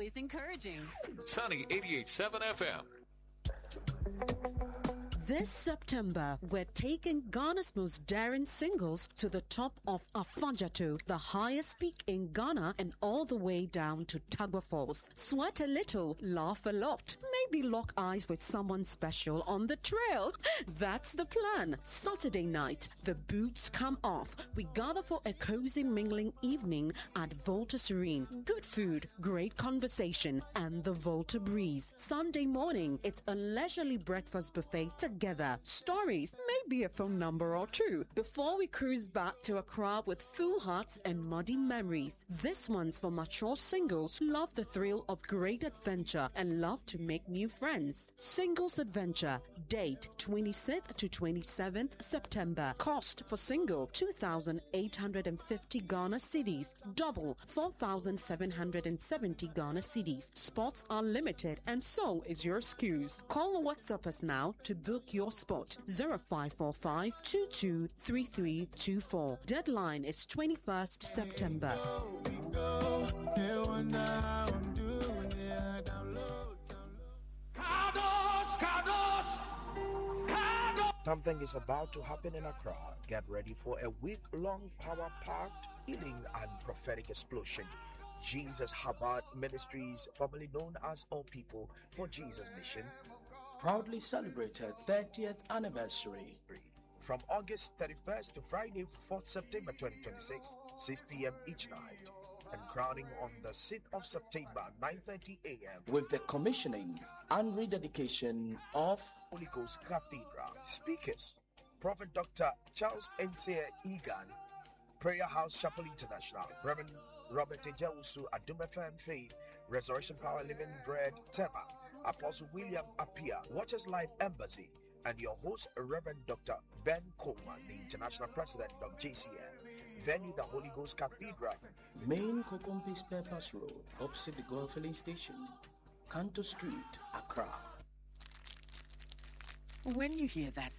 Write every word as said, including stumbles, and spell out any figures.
always encouraging. Sunny eighty-eight point seven F M. This September, we're taking Ghana's most daring singles to the top of Afanjato, the highest peak in Ghana, and all the way down to Tagba Falls. Sweat a little, laugh a lot, maybe lock eyes with someone special on the trail. That's the plan. Saturday night, the boots come off. We gather for a cozy mingling evening at Volta Serene. Good food, great conversation, and the Volta breeze. Sunday morning, it's a leisurely breakfast buffet together. Stories, maybe a phone number or two, before we cruise back to Accra with full hearts and muddy memories. This one's for mature singles who love the thrill of great adventure and love to make new friends. Singles Adventure, date twenty-sixth to twenty-seventh September. Cost for single two thousand eight hundred fifty Ghana cedis, double four thousand seven hundred seventy Ghana cedis. Spots are limited and so is your excuse. Call or WhatsApp us now to book your spot. zero five four five two two three three two four. Deadline is twenty-first September. Something is about to happen in Accra. Get ready for a week-long power-packed healing and prophetic explosion. Jesus Chabad Ministries, formerly known as All People for Jesus Mission, proudly celebrated thirtieth anniversary. From August thirty-first to Friday, fourth September twenty twenty-six, six p.m. each night. And crowning on the sixth of September, nine thirty a.m. with the commissioning and rededication of Holy Ghost Cathedral. Speakers, Prophet Doctor Charles Ensea Egan, Prayer House Chapel International, Reverend Robert Ejawusu, Adum F M Fame, Resurrection Power Living Bread, Tema, Apostle William Appiah, Watchers Life Embassy, and your host, Reverend Doctor Ben Coleman, the International President of J C M. Venue, the Holy Ghost Cathedral. Main Kokompis Purpose Road, opposite the Gold Filling Station, Kanto Street, Accra. When you hear that